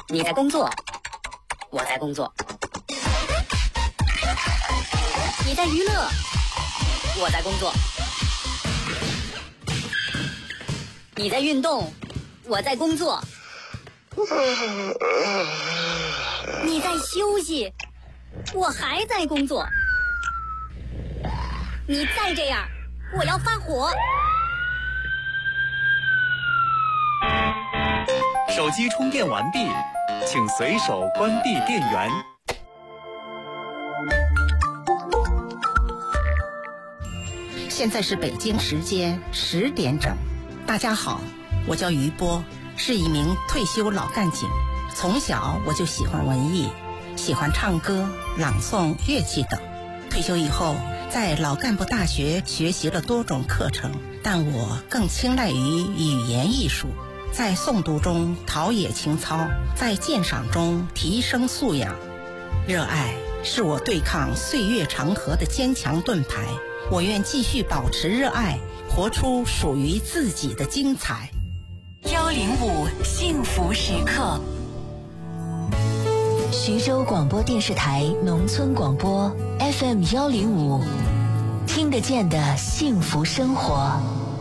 你在工作，我在工作；你在娱乐，我在工作；你在运动，我在工作；你在休息，我还在工作。你再这样，我要发火。 手机充电完毕，请随手关闭电源。 现在是北京时间10点整。大家好，我叫于波，是一名退休老干警。从小我就喜欢文艺，喜欢唱歌、朗诵、乐器等。退休以后，在老干部大学学习了多种课程，但我更青睐于语言艺术。在诵读中陶冶情操，在鉴赏中提升素养。热爱是我对抗岁月长河的坚强盾牌。我愿继续保持热爱，活出属于自己的精彩。 105幸福时刻，徐州广播电视台农村广播 FM 105，听得见的幸福生活。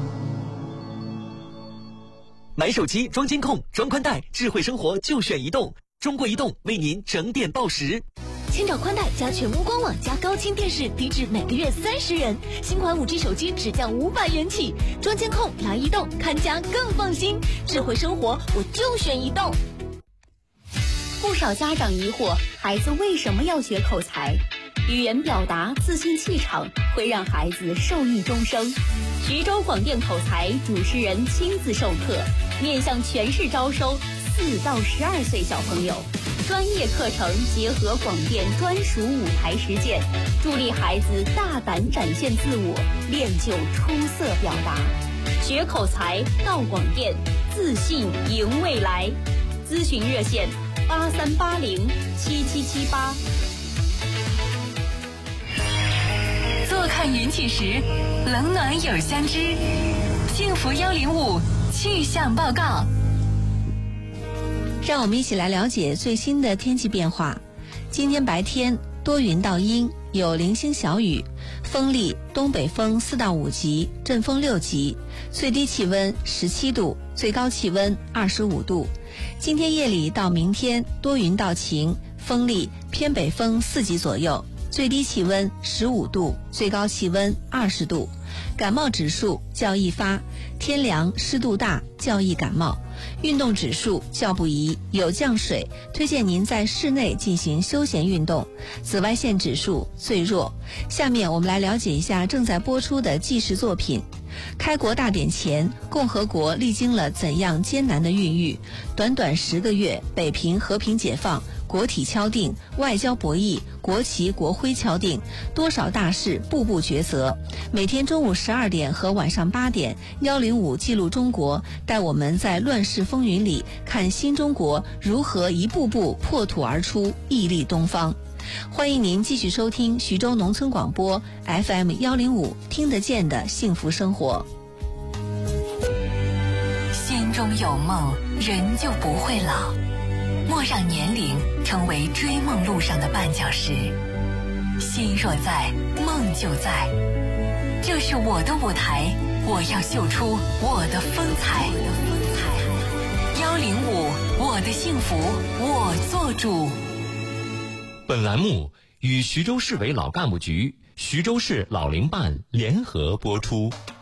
买手机装监控、装宽带，智慧生活就选移动。中国移动为您整点报时。 千兆宽带加全屋官网加高清电视，低至每个月30元。新款5G 手机只降500元起。装监控来移动，看家更放心。智慧生活我就选移动。 不少家长疑惑，孩子为什么要学口才？语言表达、自信气场会让孩子受益终生。徐州广电口才主持人亲自授课，面向全市招收4到12岁小朋友。专业课程结合广电专属舞台实践，助力孩子大胆展现自我，练就出色表达。学口才到广电，自信赢未来。咨询热线83807778。 坐看云起时，冷暖有相知。幸福105气象报告。 让我们一起来了解最新的天气变化。今天白天多云到阴，有零星小雨，风力东北风4到5级，阵风6级，最低气温17度，最高气温25度。今天夜里到明天多云到晴，风力偏北风4级左右，最低气温15度，最高气温20度。感冒指数较易发，天凉湿度大较易感冒。运动指数较不宜，有降水，推荐您在室内进行休闲运动。紫外线指数最弱。下面我们来了解一下正在播出的纪实作品。开国大典前，共和国历经了怎样艰难的孕育？短短10个月，北平和平解放，国体敲定，外交博弈，国旗国徽敲定，多少大事步步抉择。每天中午12点和晚上8点，105记录中国，带我们在乱世风云里看新中国如何一步步破土而出，屹立东方。欢迎您继续收听徐州农村广播 FM 105，听得见的幸福生活。 心中有梦，人就不会老。莫让年龄成为追梦路上的绊脚石。心若在，梦就在。这是我的舞台，我要秀出我的风采。105，我的幸福我做主。 本栏目与徐州市委老干部局、徐州市老龄办联合播出。